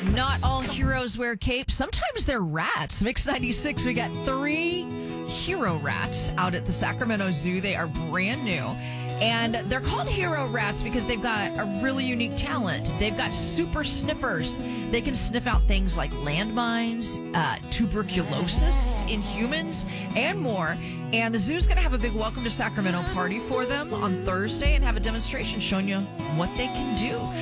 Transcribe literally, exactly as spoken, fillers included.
Not all heroes wear capes. Sometimes they're rats. Mix ninety-six, we got three hero rats out at the Sacramento Zoo. They are brand new. And they're called hero rats because they've got a really unique talent. They've got super sniffers. They can sniff out things like landmines, uh, tuberculosis in humans, and more. And the zoo's going to have a big Welcome to Sacramento party for them on Thursday and have a demonstration showing you what they can do.